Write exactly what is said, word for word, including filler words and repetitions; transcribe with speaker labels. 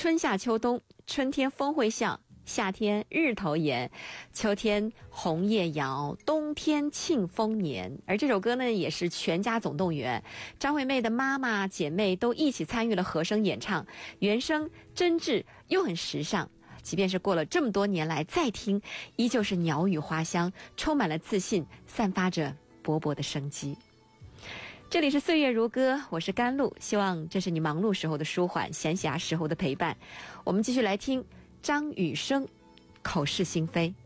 Speaker 1: 春夏秋冬，春天风会笑，夏天日头炎，秋天红叶摇，冬天庆丰年。而这首歌呢，也是全家总动员，张惠妹的妈妈姐妹都一起参与了和声演唱，原声真挚又很时尚。即便是过了这么多年来再听，依旧是鸟语花香，充满了自信，散发着勃勃的生机。这里是岁月如歌，我是甘露，希望这是你忙碌时候的舒缓，闲暇时候的陪伴。我们继续来听张雨生，口是心非。